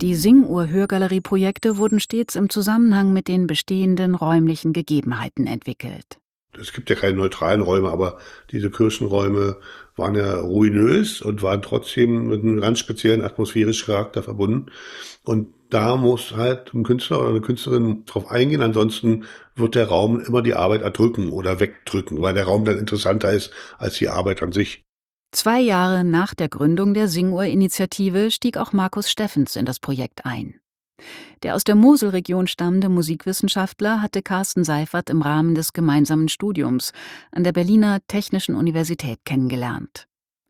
Die Singuhr-Hörgalerie-Projekte wurden stets im Zusammenhang mit den bestehenden räumlichen Gegebenheiten entwickelt. Es gibt ja keine neutralen Räume, aber diese Kirchenräume waren ja ruinös und waren trotzdem mit einem ganz speziellen atmosphärischen Charakter verbunden. Und da muss halt ein Künstler oder eine Künstlerin drauf eingehen, ansonsten wird der Raum immer die Arbeit erdrücken oder wegdrücken, weil der Raum dann interessanter ist als die Arbeit an sich. 2 Jahre nach der Gründung der Singuhr-Initiative stieg auch Markus Steffens in das Projekt ein. Der aus der Moselregion stammende Musikwissenschaftler hatte Carsten Seifert im Rahmen des gemeinsamen Studiums an der Berliner Technischen Universität kennengelernt.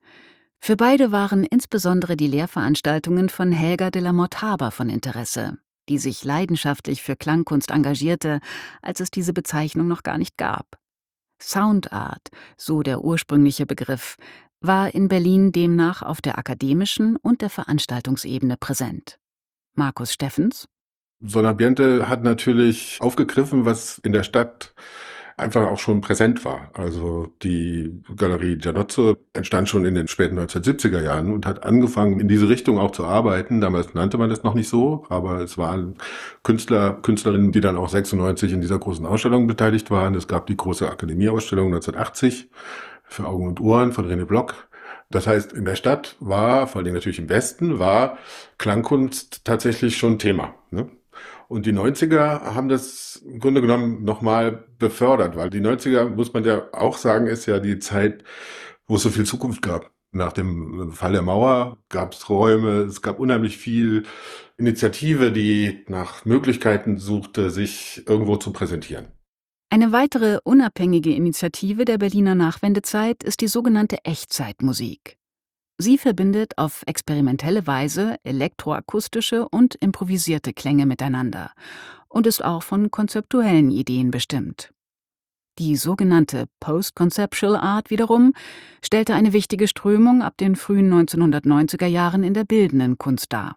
Für beide waren insbesondere die Lehrveranstaltungen von Helga de la Motte-Haber von Interesse, die sich leidenschaftlich für Klangkunst engagierte, als es diese Bezeichnung noch gar nicht gab. Soundart, so der ursprüngliche Begriff, war in Berlin demnach auf der akademischen und der Veranstaltungsebene präsent. Markus Steffens: Sonambiente hat natürlich aufgegriffen, was in der Stadt einfach auch schon präsent war. Also die Galerie Giannozzo entstand schon in den späten 1970er Jahren und hat angefangen, in diese Richtung auch zu arbeiten. Damals nannte man das noch nicht so, aber es waren Künstler, Künstlerinnen, die dann auch 96 in dieser großen Ausstellung beteiligt waren. Es gab die große Akademieausstellung 1980 für Augen und Ohren von René Block. Das heißt, in der Stadt war, vor allem natürlich im Westen, war Klangkunst tatsächlich schon Thema, ne? Und die 90er haben das im Grunde genommen nochmal befördert, weil die 90er, muss man ja auch sagen, ist ja die Zeit, wo es so viel Zukunft gab. Nach dem Fall der Mauer gab es Räume, es gab unheimlich viel Initiative, die nach Möglichkeiten suchte, sich irgendwo zu präsentieren. Eine weitere unabhängige Initiative der Berliner Nachwendezeit ist die sogenannte Echtzeitmusik. Sie verbindet auf experimentelle Weise elektroakustische und improvisierte Klänge miteinander und ist auch von konzeptuellen Ideen bestimmt. Die sogenannte Post-Conceptual Art wiederum stellte eine wichtige Strömung ab den frühen 1990er Jahren in der bildenden Kunst dar.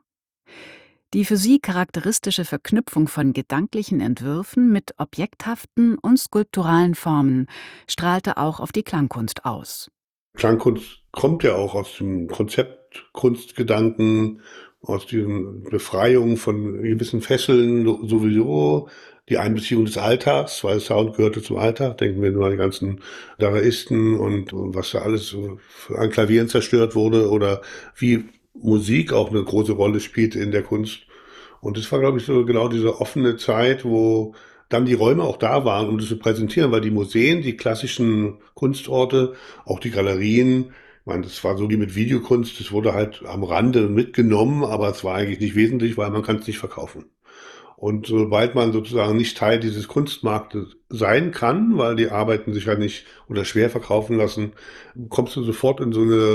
Die für sie charakteristische Verknüpfung von gedanklichen Entwürfen mit objekthaften und skulpturalen Formen strahlte auch auf die Klangkunst aus. Klangkunst kommt ja auch aus dem Konzeptkunstgedanken, aus diesen Befreiungen von gewissen Fesseln sowieso, die Einbeziehung des Alltags, weil Sound gehörte zum Alltag. Denken wir nur an die ganzen Dadaisten und was da alles so an Klavieren zerstört wurde oder wie Musik auch eine große Rolle spielte in der Kunst. Und das war, glaube ich, so genau diese offene Zeit, wo dann die Räume auch da waren, um das zu präsentieren, weil die Museen, die klassischen Kunstorte, auch die Galerien, ich meine, das war so wie mit Videokunst, das wurde halt am Rande mitgenommen, aber es war eigentlich nicht wesentlich, weil man kann es nicht verkaufen. Und sobald man sozusagen nicht Teil dieses Kunstmarktes sein kann, weil die Arbeiten sich halt nicht oder schwer verkaufen lassen, kommst du sofort in so eine